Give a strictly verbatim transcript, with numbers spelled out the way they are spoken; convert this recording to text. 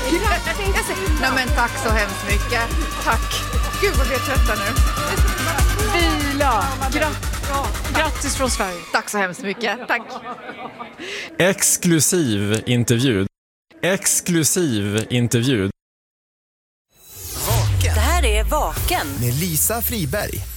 Grattis! Nej, men tack så hemskt mycket. Tack. Gud vad vi är trötta nu. Vila. Gra- Grattis från Sverige. Tack så hemskt mycket. Tack. Exklusiv intervju. Exklusiv intervju. Det här är Vaken med Lisa Friberg.